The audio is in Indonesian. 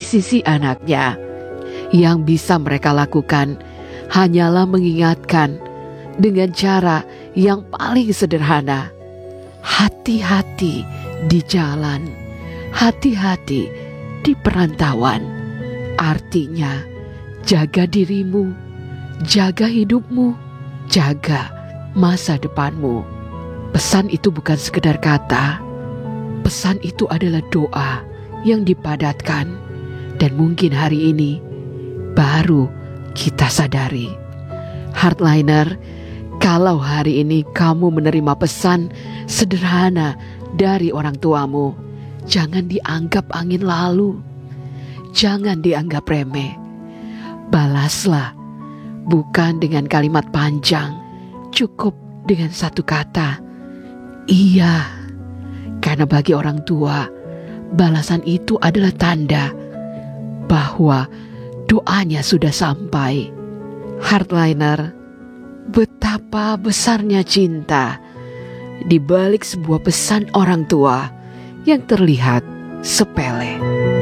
sisi anaknya. Yang bisa mereka lakukan hanyalah mengingatkan dengan cara yang paling sederhana. Hati-hati di jalan, hati-hati di perantauan. Artinya, jaga dirimu, jaga hidupmu, jaga masa depanmu. Pesan itu bukan sekedar kata. Pesan itu adalah doa yang dipadatkan. Dan mungkin hari ini baru kita sadari. Hardliner, kalau hari ini kamu menerima pesan sederhana dari orang tuamu, jangan dianggap angin lalu. Jangan dianggap remeh. Balaslah, bukan dengan kalimat panjang, cukup dengan satu kata, iya. Karena bagi orang tua, balasan itu adalah tanda bahwa doanya sudah sampai. Hardliner, betapa besarnya cinta di balik sebuah pesan orang tua yang terlihat sepele.